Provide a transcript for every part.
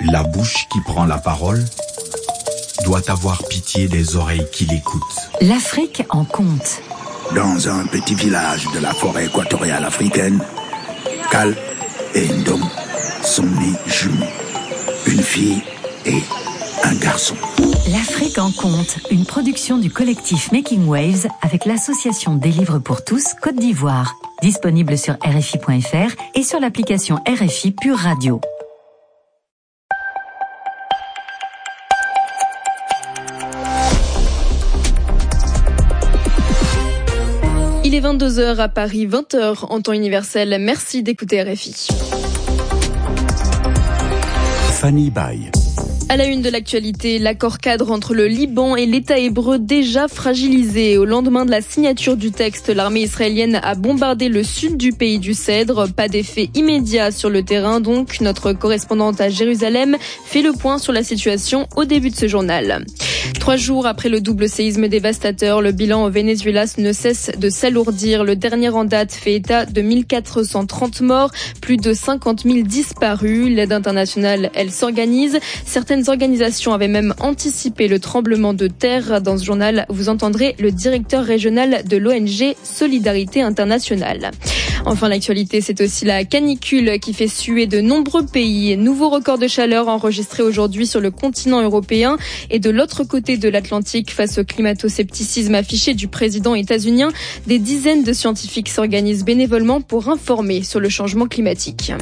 La bouche qui prend la parole doit avoir pitié des oreilles qui l'écoutent. L'Afrique en conte. Dans un petit village de la forêt équatoriale africaine, Cal et Ndom sont nés jumeaux. Une fille et un garçon. L'Afrique en conte, une production du collectif Making Waves avec l'association des livres pour tous Côte d'Ivoire. Disponible sur RFI.fr et sur l'application RFI Pure Radio. Il est 22h à Paris, 20h en temps universel. Merci d'écouter RFI. Fanny Baye. À la une de l'actualité, l'accord cadre entre le Liban et l'État hébreu déjà fragilisé. Au lendemain de la signature du texte, l'armée israélienne a bombardé le sud du pays du Cèdre. Pas d'effet immédiat sur le terrain, donc notre correspondante à Jérusalem fait le point sur la situation au début de ce journal. 3 jours après le double séisme dévastateur, le bilan au Venezuela ne cesse de s'alourdir. Le dernier en date fait état de 1430 morts, plus de 50 000 disparus. L'aide internationale, elle s'organise. Certaines organisations avaient même anticipé le tremblement de terre. Dans ce journal, vous entendrez le directeur régional de l'ONG Solidarité Internationale. Enfin, l'actualité, c'est aussi la canicule qui fait suer de nombreux pays. Nouveau record de chaleur enregistré aujourd'hui sur le continent européen et de l'autre côté de l'Atlantique face au climato-scepticisme affiché du président états-unien. Des dizaines de scientifiques s'organisent bénévolement pour informer sur le changement climatique.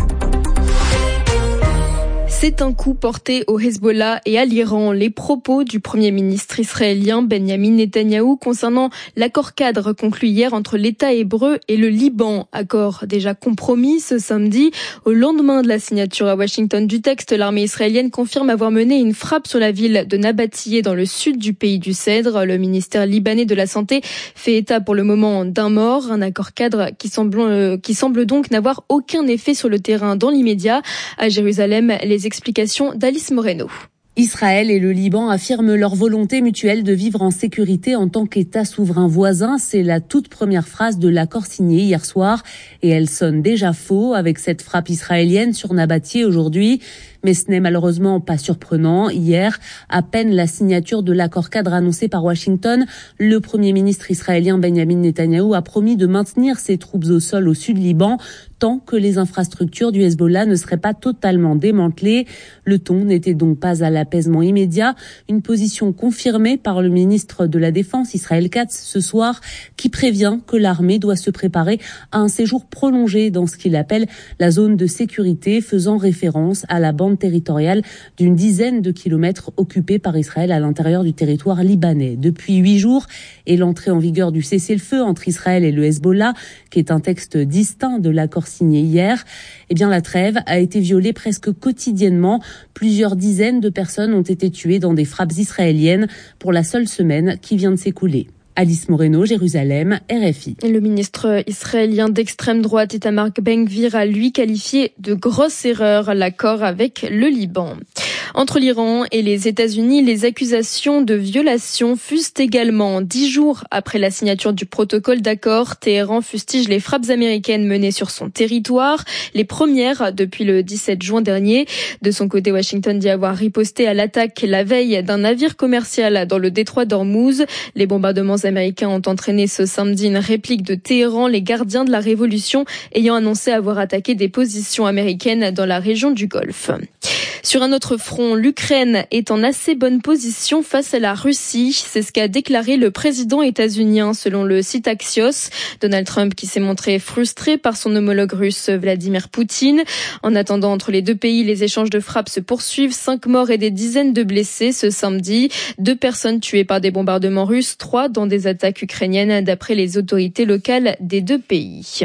C'est un coup porté au Hezbollah et à l'Iran. Les propos du Premier ministre israélien Benjamin Netanyahou concernant l'accord cadre conclu hier entre l'État hébreu et le Liban. Accord déjà compromis ce samedi. Au lendemain de la signature à Washington du texte, l'armée israélienne confirme avoir mené une frappe sur la ville de Nabatiyeh dans le sud du pays du Cèdre. Le ministère libanais de la Santé fait état pour le moment d'un mort. Un accord cadre qui semble donc n'avoir aucun effet sur le terrain dans l'immédiat. À Jérusalem, les explications d'Alice Moreno. Israël et le Liban affirment leur volonté mutuelle de vivre en sécurité en tant qu'État souverain voisin. C'est la toute première phrase de l'accord signé hier soir et elle sonne déjà faux avec cette frappe israélienne sur Nabatiyeh aujourd'hui. Mais ce n'est malheureusement pas surprenant. Hier, à peine la signature de l'accord cadre annoncé par Washington, le Premier ministre israélien Benjamin Netanyahou a promis de maintenir ses troupes au sol au sud Liban tant que les infrastructures du Hezbollah ne seraient pas totalement démantelées. Le ton n'était donc pas à l'apaisement immédiat. Une position confirmée par le ministre de la Défense, Israël Katz, ce soir, qui prévient que l'armée doit se préparer à un séjour prolongé dans ce qu'il appelle la zone de sécurité, faisant référence à la bande territoriale d'une dizaine de kilomètres occupée par Israël à l'intérieur du territoire libanais. Depuis 8 jours et l'entrée en vigueur du cessez-le-feu entre Israël et le Hezbollah, qui est un texte distinct de l'accord signé hier, la trêve a été violée presque quotidiennement. Plusieurs dizaines de personnes ont été tuées dans des frappes israéliennes pour la seule semaine qui vient de s'écouler. Alice Moreno, Jérusalem, RFI. Le ministre israélien d'extrême droite, Itamar Ben-Gvir, a lui qualifié de grosse erreur l'accord avec le Liban. Entre l'Iran et les États-Unis, les accusations de violation fusent également. 10 jours après la signature du protocole d'accord, Téhéran fustige les frappes américaines menées sur son territoire, les premières depuis le 17 juin dernier. De son côté, Washington dit avoir riposté à l'attaque la veille d'un navire commercial dans le détroit d'Ormuz. Les bombardements américains ont entraîné ce samedi une réplique de Téhéran, les gardiens de la révolution ayant annoncé avoir attaqué des positions américaines dans la région du Golfe. Sur un autre front, l'Ukraine est en assez bonne position face à la Russie. C'est ce qu'a déclaré le président états-unien selon le site Axios. Donald Trump qui s'est montré frustré par son homologue russe Vladimir Poutine. En attendant, entre les deux pays, les échanges de frappes se poursuivent. 5 morts et des dizaines de blessés ce samedi. 2 personnes tuées par des bombardements russes, 3 dans des attaques ukrainiennes d'après les autorités locales des 2 pays.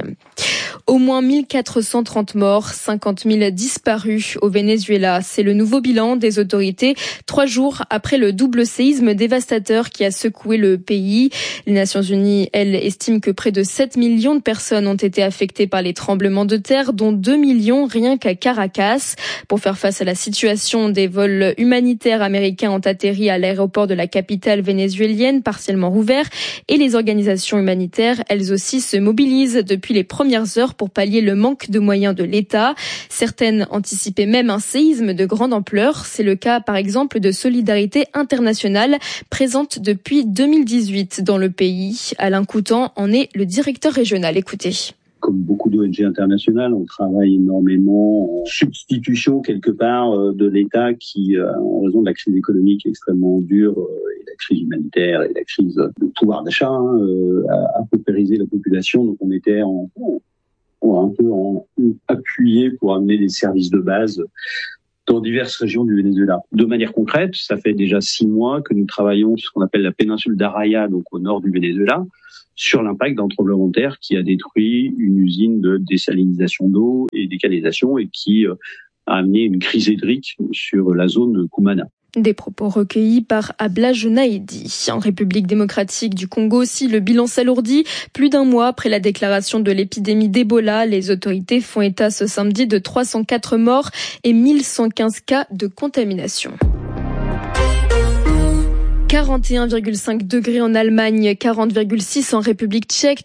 Au moins 1430 morts, 50 000 disparus au Venezuela. C'est le nouveau bilan des autorités 3 jours après le double séisme dévastateur qui a secoué le pays. Les Nations Unies, elles, estiment que près de 7 millions de personnes ont été affectées par les tremblements de terre, dont 2 millions rien qu'à Caracas. Pour faire face à la situation, des vols humanitaires américains ont atterri à l'aéroport de la capitale vénézuélienne, partiellement rouvert, et les organisations humanitaires, elles aussi, se mobilisent depuis les premières heures pour pallier le manque de moyens de l'État. Certaines anticipaient même un séisme de grande ampleur. C'est le cas par exemple de Solidarité Internationale, présente depuis 2018 dans le pays. Alain Coutan en est le directeur régional. Écoutez. Comme beaucoup d'ONG internationales, on travaille énormément en substitution quelque part de l'État qui, en raison de la crise économique extrêmement dure et la crise humanitaire et la crise de pouvoir d'achat, a paupérisé la population. Donc on était un peu appuyé pour amener des services de base dans diverses régions du Venezuela. De manière concrète, ça fait déjà 6 mois que nous travaillons sur ce qu'on appelle la péninsule d'Araya, donc au nord du Venezuela, sur l'impact d'un tremblement de terre qui a détruit une usine de désalinisation d'eau et décanalisation et qui a amené une crise hydrique sur la zone de Kumana. Des propos recueillis par Abla Jonaidi. En République démocratique du Congo aussi, le bilan s'alourdit. Plus d'1 mois après la déclaration de l'épidémie d'Ebola, les autorités font état ce samedi de 304 morts et 1115 cas de contamination. 41,5 degrés en Allemagne, 40,6 en République tchèque,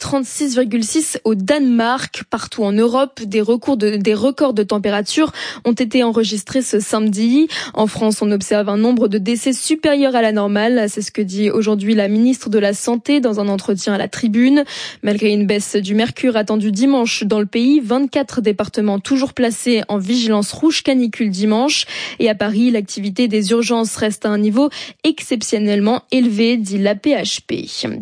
36,6 au Danemark. Partout en Europe, des records de température ont été enregistrés ce samedi. En France, on observe un nombre de décès supérieur à la normale. C'est ce que dit aujourd'hui la ministre de la Santé dans un entretien à la Tribune. Malgré une baisse du mercure attendue dimanche dans le pays, 24 départements toujours placés en vigilance rouge canicule dimanche. Et à Paris, l'activité des urgences reste à un niveau exceptionnel élevé, dit l'AP-HP.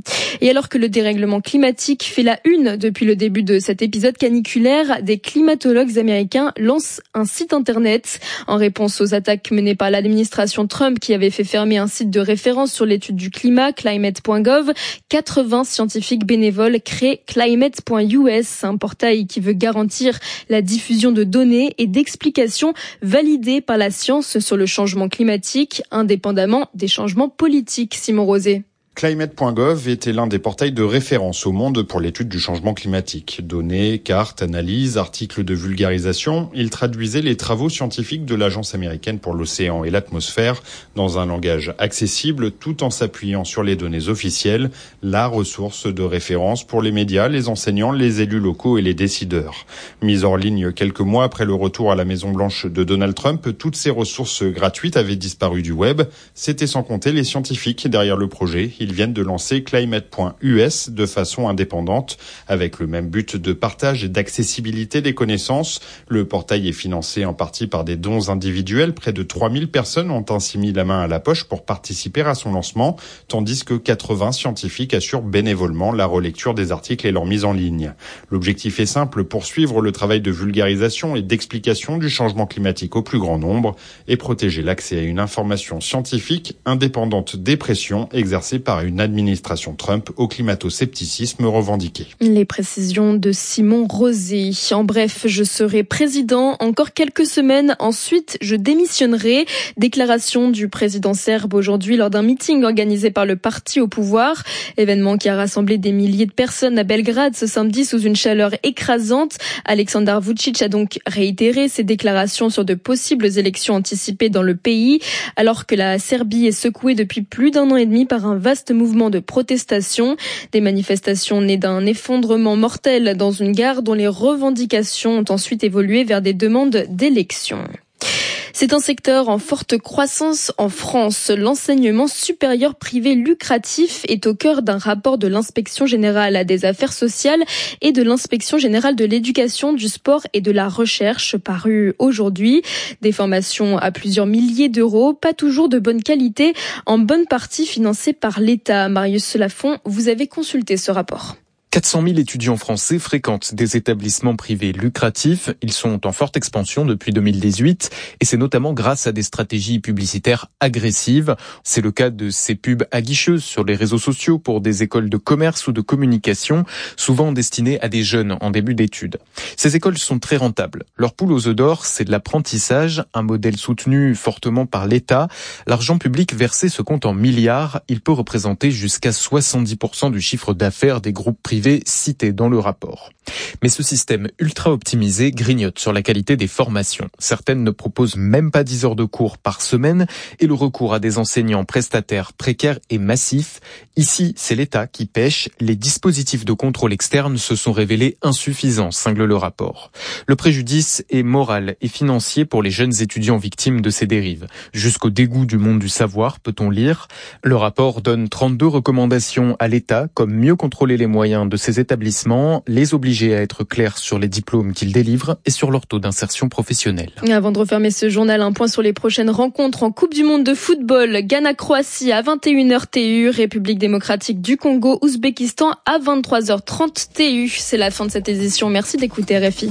Et alors que le dérèglement climatique fait la une depuis le début de cet épisode caniculaire, des climatologues américains lancent un site internet. En réponse aux attaques menées par l'administration Trump qui avait fait fermer un site de référence sur l'étude du climat, climate.gov, 80 scientifiques bénévoles créent climate.us, un portail qui veut garantir la diffusion de données et d'explications validées par la science sur le changement climatique, indépendamment des changements politiques. Simon Rosé. Climate.gov était l'un des portails de référence au monde pour l'étude du changement climatique. Données, cartes, analyses, articles de vulgarisation, il traduisait les travaux scientifiques de l'Agence américaine pour l'océan et l'atmosphère dans un langage accessible tout en s'appuyant sur les données officielles, la ressource de référence pour les médias, les enseignants, les élus locaux et les décideurs. Mise en ligne quelques mois après le retour à la Maison-Blanche de Donald Trump, toutes ces ressources gratuites avaient disparu du web. C'était sans compter les scientifiques derrière le projet. Ils viennent de lancer climate.us de façon indépendante, avec le même but de partage et d'accessibilité des connaissances. Le portail est financé en partie par des dons individuels. Près de 3000 personnes ont ainsi mis la main à la poche pour participer à son lancement, tandis que 80 scientifiques assurent bénévolement la relecture des articles et leur mise en ligne. L'objectif est simple, poursuivre le travail de vulgarisation et d'explication du changement climatique au plus grand nombre et protéger l'accès à une information scientifique indépendante des pressions exercées par une administration Trump au climato-scepticisme revendiqué. Les précisions de Simon Rosé. En bref, je serai président encore quelques semaines. Ensuite, je démissionnerai. Déclaration du président serbe aujourd'hui lors d'un meeting organisé par le parti au pouvoir. Événement qui a rassemblé des milliers de personnes à Belgrade ce samedi sous une chaleur écrasante. Aleksandar Vučić a donc réitéré ses déclarations sur de possibles élections anticipées dans le pays, alors que la Serbie est secouée depuis plus d'1 an et demi par un vaste mouvement de protestation. Des manifestations nées d'un effondrement mortel dans une gare dont les revendications ont ensuite évolué vers des demandes d'élections. C'est un secteur en forte croissance en France. L'enseignement supérieur privé lucratif est au cœur d'un rapport de l'Inspection générale des affaires sociales et de l'Inspection générale de l'éducation, du sport et de la recherche paru aujourd'hui. Des formations à plusieurs milliers d'euros, pas toujours de bonne qualité, en bonne partie financées par l'État. Marius Lafont, vous avez consulté ce rapport. 400 000 étudiants français fréquentent des établissements privés lucratifs. Ils sont en forte expansion depuis 2018 et c'est notamment grâce à des stratégies publicitaires agressives. C'est le cas de ces pubs aguicheuses sur les réseaux sociaux pour des écoles de commerce ou de communication, souvent destinées à des jeunes en début d'études. Ces écoles sont très rentables. Leur poule aux œufs d'or, c'est de l'apprentissage, un modèle soutenu fortement par l'État. L'argent public versé se compte en milliards. Il peut représenter jusqu'à 70% du chiffre d'affaires des groupes privés privées citées dans le rapport. Mais ce système ultra optimisé grignote sur la qualité des formations. Certaines ne proposent même pas 10 heures de cours par semaine et le recours à des enseignants prestataires précaires est massif. Ici, c'est l'État qui pêche. Les dispositifs de contrôle externe se sont révélés insuffisants, cingle le rapport. Le préjudice est moral et financier pour les jeunes étudiants victimes de ces dérives. Jusqu'au dégoût du monde du savoir, peut-on lire. Le rapport donne 32 recommandations à l'État, comme mieux contrôler les moyens de ces établissements, les obliger à être clairs sur les diplômes qu'ils délivrent et sur leur taux d'insertion professionnelle. Et avant de refermer ce journal, un point sur les prochaines rencontres en Coupe du Monde de football. Ghana-Croatie à 21h TU, République démocratique du Congo, Ouzbékistan à 23h30 TU. C'est la fin de cette édition. Merci d'écouter RFI.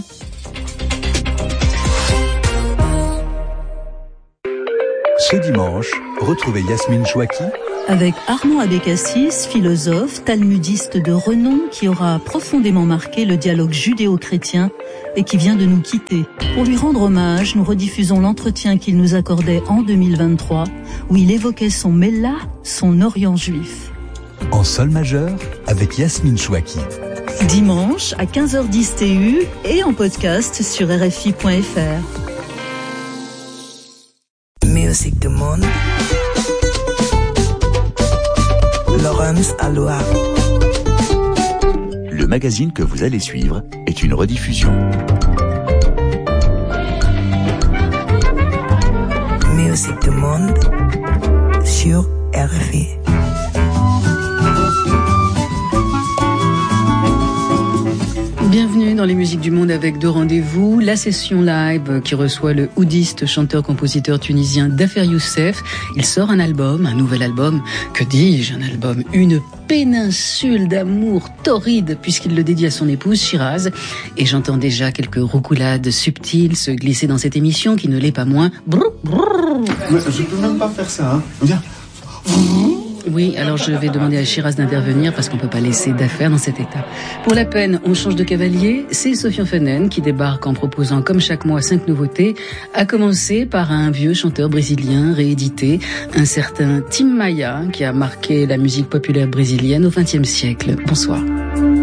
Ce dimanche, retrouvez Yasmine Chouaki avec Armand Abécassis, philosophe, talmudiste de renom qui aura profondément marqué le dialogue judéo-chrétien et qui vient de nous quitter. Pour lui rendre hommage, nous rediffusons l'entretien qu'il nous accordait en 2023 où il évoquait son Mella, son Orient juif. En sol majeur avec Yasmine Chouaki. Dimanche à 15h10 TU et en podcast sur RFI.fr. Musique du monde. Laurence Aloha. Le magazine que vous allez suivre est une rediffusion. Musique du monde sur RFI. Bienvenue dans les musiques du monde avec deux rendez-vous. La session live qui reçoit le oudiste, chanteur-compositeur tunisien Dafer Youssef. Il sort un album, un nouvel album. Que dis-je, un album, une péninsule d'amour torride puisqu'il le dédie à son épouse Shiraz. Et j'entends déjà quelques roucoulades subtiles se glisser dans cette émission qui ne l'est pas moins. Brrr, brrr. Mais je peux même pas faire ça, hein. Viens. Oui, alors je vais demander à Shiraz d'intervenir parce qu'on peut pas laisser d'affaires dans cet état. Pour la peine, on change de cavalier. C'est Sofiane Fenen qui débarque en proposant comme chaque mois 5 nouveautés, à commencer par un vieux chanteur brésilien réédité, un certain Tim Maia qui a marqué la musique populaire brésilienne au XXe siècle. Bonsoir.